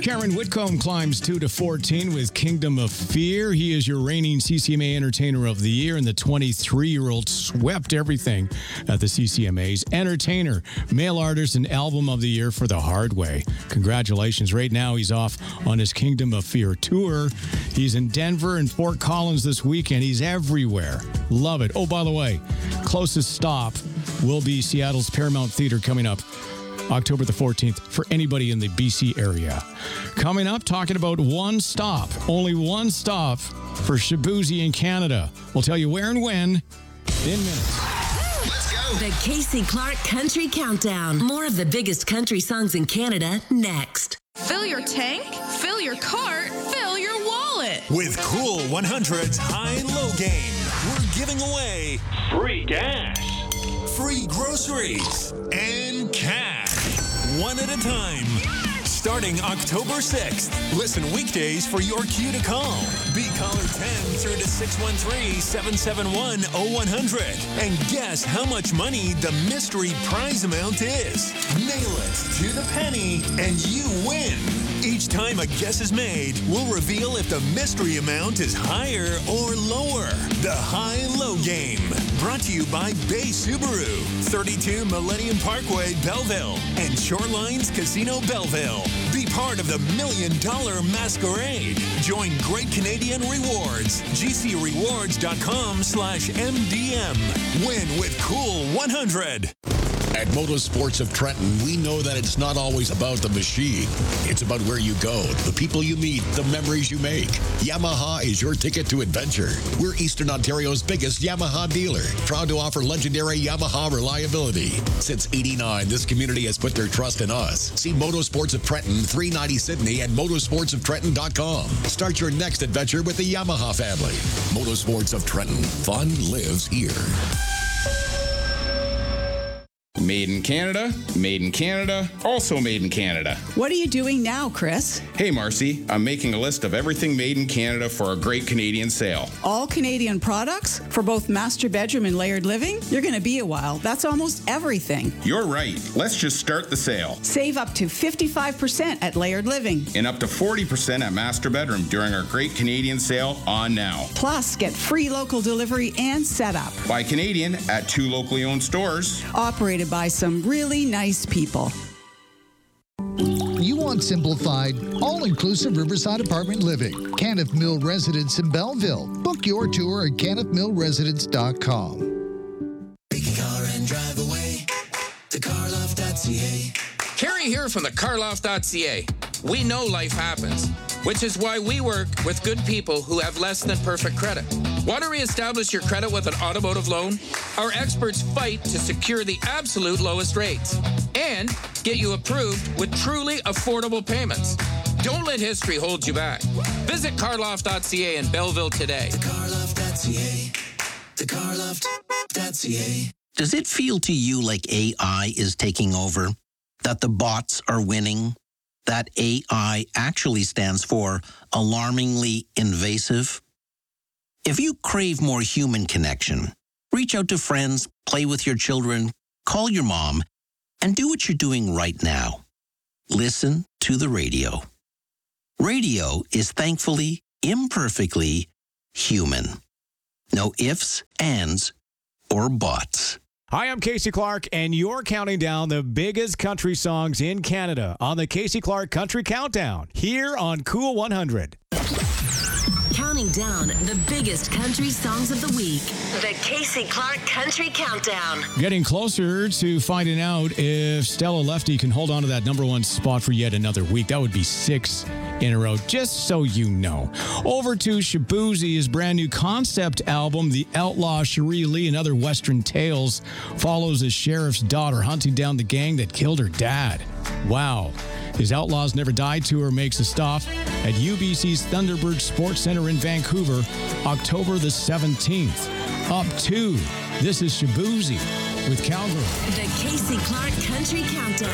Cameron Whitcomb climbs 2 to 14 with Kingdom of Fear. He is your reigning CCMA Entertainer of the Year, and the 23-year-old swept everything at the CCMA's Entertainer, Male Artist, and Album of the Year for The Hard Way. Congratulations. Right now, he's off on his Kingdom of Fear tour. He's in Denver and Fort Collins this weekend. He's everywhere. Love it. Oh, by the way, closest stop will be Seattle's Paramount Theater coming up October the 14th for anybody in the BC area. Coming up, talking about one stop, only one stop for Shaboozey in Canada. We'll tell you where and when in minutes. Let's go. The Casey Clark Country Countdown. More of the biggest country songs in Canada next. Fill your tank, fill your cart, fill your wallet. With Cool 100's High and Low Game, we're giving away free gas, free groceries, and cash. One at a time. Starting October 6th. Listen weekdays for your cue to call. Be caller 10 through to 613-771-0100. And guess how much money the mystery prize amount is. Nail it to the penny and you win. Each time a guess is made, we'll reveal if the mystery amount is higher or lower. The High and Low Game. Brought to you by Bay Subaru, 32 Millennium Parkway, Belleville, and Shorelines Casino, Belleville. Be part of the $1 Million Masquerade. Join Great Canadian Rewards. GCRewards.com/MDM. Win with Cool 100. At Motorsports of Trenton, we know that it's not always about the machine. It's about where you go, the people you meet, the memories you make. Yamaha is your ticket to adventure. We're Eastern Ontario's biggest Yamaha dealer, proud to offer legendary Yamaha reliability. Since '89, this community has put their trust in us. See Motorsports of Trenton, 390 Sydney, at motorsportsoftrenton.com. Start your next adventure with the Yamaha family. Motorsports of Trenton. Fun lives here. Made in Canada, also made in Canada. What are you doing now, Chris? Hey, Marcy, I'm making a list of everything made in Canada for a great Canadian sale. All Canadian products for both master bedroom and layered living? You're going to be a while. That's almost everything. You're right. Let's just start the sale. Save up to 55% at layered living. And up to 40% at master bedroom during our great Canadian sale on now. Plus, get free local delivery and setup. Buy Canadian at 2 locally owned stores. Operated by some really nice people. You want simplified, all-inclusive Riverside apartment living. Caniff Mill Residence in Belleville. Book your tour at caniffmillresidence.com. Take a car and drive away to carloft.ca. Carrie here from the carloft.ca. We know life happens, which is why we work with good people who have less than perfect credit. Want to reestablish your credit with an automotive loan? Our experts fight to secure the absolute lowest rates and get you approved with truly affordable payments. Don't let history hold you back. Visit carloft.ca in Belleville today. The carloft.ca. The carloft.ca. Does it feel to you like AI is taking over? That the bots are winning? That AI actually stands for alarmingly invasive? If you crave more human connection, reach out to friends, play with your children, call your mom, and do what you're doing right now. Listen to the radio. Radio is thankfully, imperfectly human. No ifs, ands, or buts. Hi, I'm Casey Clark, and you're counting down the biggest country songs in Canada on the Casey Clark Country Countdown here on Cool 100. Counting down the biggest country songs of the week. The Casey Clark Country Countdown. Getting closer to finding out if Stella Lefty can hold on to that number one spot for yet another week. That would be 6 in a row, just so you know. Over to Shaboozey, his brand new concept album, The Outlaw Cherie Lee and Other Western Tales, follows a sheriff's daughter hunting down the gang that killed her dad. Wow. His Outlaws Never Die tour makes a stop at UBC's Thunderbird Sports Center in Vancouver, October the 17th. Up 2, this is Shaboozey with Cowgirl. The Casey Clark Country Countdown.